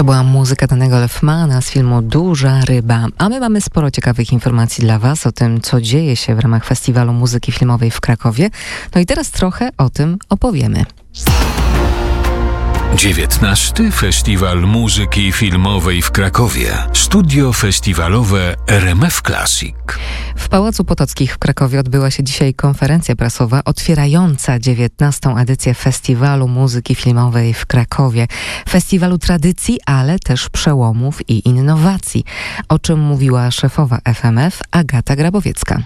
To była muzyka Danego Elfmana z filmu Duża Ryba. A my mamy sporo ciekawych informacji dla Was o tym, co dzieje się w ramach Festiwalu Muzyki Filmowej w Krakowie. No i teraz trochę o tym opowiemy. 19. Festiwal Muzyki Filmowej w Krakowie. Studio festiwalowe RMF Classic. W Pałacu Potockich w Krakowie odbyła się dzisiaj konferencja prasowa otwierająca 19. edycję Festiwalu Muzyki Filmowej w Krakowie. Festiwalu tradycji, ale też przełomów i innowacji, o czym mówiła szefowa FMF Agata Grabowiecka.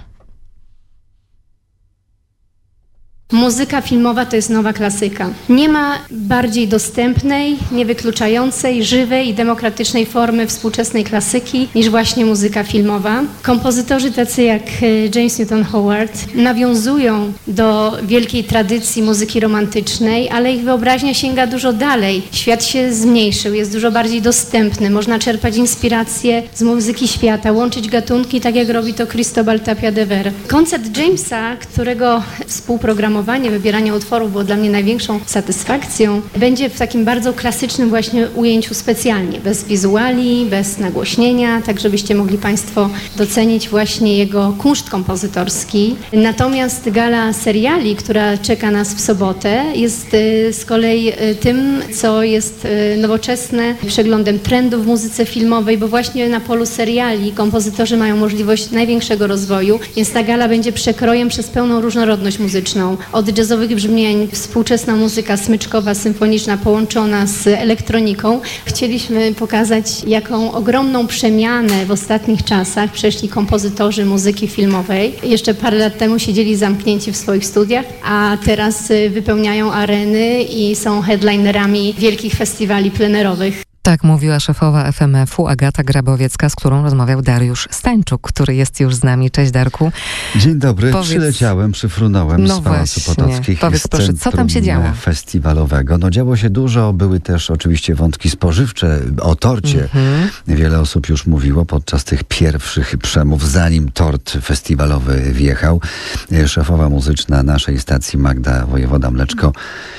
Muzyka filmowa to jest nowa klasyka. Nie ma bardziej dostępnej, niewykluczającej, żywej i demokratycznej formy współczesnej klasyki niż właśnie muzyka filmowa. Kompozytorzy tacy jak James Newton Howard nawiązują do wielkiej tradycji muzyki romantycznej, ale ich wyobraźnia sięga dużo dalej. Świat się zmniejszył, jest dużo bardziej dostępny. Można czerpać inspiracje z muzyki świata, łączyć gatunki, tak jak robi to Cristobal Tapia de Ver. Koncert Jamesa, którego współprogramowanie, wybieranie utworów było dla mnie największą satysfakcją, będzie w takim bardzo klasycznym właśnie ujęciu specjalnie, bez wizuali, bez nagłośnienia, tak żebyście mogli Państwo docenić właśnie jego kunszt kompozytorski. Natomiast gala seriali, która czeka nas w sobotę, jest z kolei tym, co jest nowoczesne, przeglądem trendów w muzyce filmowej, bo właśnie na polu seriali kompozytorzy mają możliwość największego rozwoju, więc ta gala będzie przekrojem przez pełną różnorodność muzyczną. Od jazzowych brzmień, współczesna muzyka smyczkowa, symfoniczna połączona z elektroniką. Chcieliśmy pokazać, jaką ogromną przemianę w ostatnich czasach przeszli kompozytorzy muzyki filmowej. Jeszcze parę lat temu siedzieli zamknięci w swoich studiach, a teraz wypełniają areny i są headlinerami wielkich festiwali plenerowych. Tak mówiła szefowa FMF-u Agata Grabowiecka, z którą rozmawiał Dariusz Stańczuk, który jest już z nami. Cześć, Darku. Dzień dobry. Przyleciałem, przyfrunąłem z Pałacu Potockich. Powiedz proszę, co tam się działo? Festiwalowego. No działo się dużo, były też oczywiście wątki spożywcze, o torcie. Wiele osób już mówiło podczas tych pierwszych przemów, zanim tort festiwalowy wjechał. Szefowa muzyczna naszej stacji Magda Wojewoda-Mleczko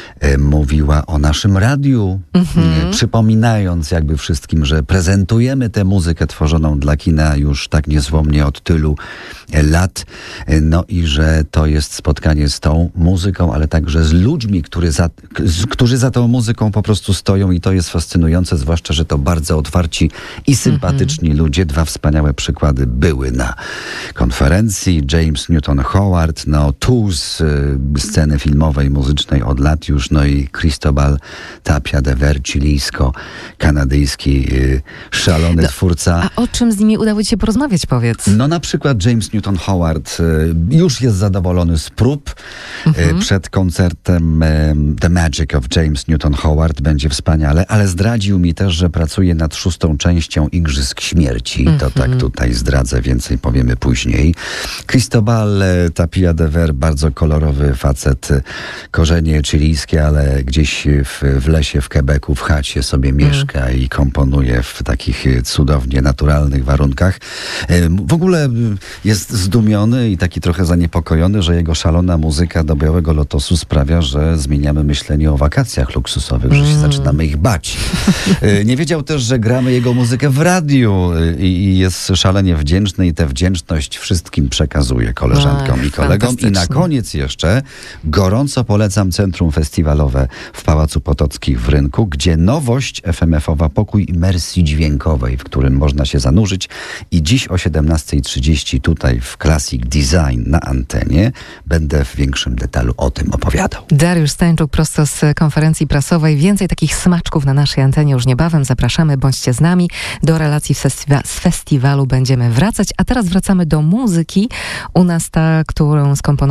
mówiła o naszym radiu, przypominając jakby wszystkim, że prezentujemy tę muzykę tworzoną dla kina już tak niezłomnie od tylu lat. No i że to jest spotkanie z tą muzyką, ale także z ludźmi, którzy za tą muzyką po prostu stoją i to jest fascynujące, zwłaszcza, że to bardzo otwarci i sympatyczni ludzie. Dwa wspaniałe przykłady były na konferencji. James Newton Howard, tu z sceny filmowej, muzycznej od lat już, no i Cristobal Tapia de Ver, chilijsko-kanadyjski szalony twórca. A o czym z nimi udało Ci się porozmawiać, powiedz? No na przykład James Newton Howard już jest zadowolony z prób. Przed koncertem The Magic of James Newton Howard będzie wspaniale, ale zdradził mi też, że pracuje nad 6. częścią Igrzysk Śmierci. To tak tutaj zdradzę, więcej powiemy później. Cristobal Tapia de Ver, bardzo kolorowy facet, korzenie chilijskie, ale gdzieś w lesie w Quebecu, w chacie sobie mieszka i komponuje w takich cudownie naturalnych warunkach. W ogóle jest zdumiony i taki trochę zaniepokojony, że jego szalona muzyka do Białego Lotosu sprawia, że zmieniamy myślenie o wakacjach luksusowych, że się zaczynamy ich bać. Nie wiedział też, że gramy jego muzykę w radiu i jest szalenie wdzięczny i tę wdzięczność wszystkim przekazuje koleżankom i kolegom. I na koniec jeszcze gorąco polecam Centrum Festiwalowe w Pałacu Potockich w Rynku, gdzie nowość FMF-owa, pokój imersji dźwiękowej, w którym można się zanurzyć. I dziś o 17:30 tutaj w Classic Design na antenie będę w większym detalu o tym opowiadał. Dariusz Stańczuk prosto z konferencji prasowej. Więcej takich smaczków na naszej antenie już niebawem. Zapraszamy, bądźcie z nami. Do relacji z festiwalu będziemy wracać. A teraz wracamy do muzyki. U nas ta, którą skomponował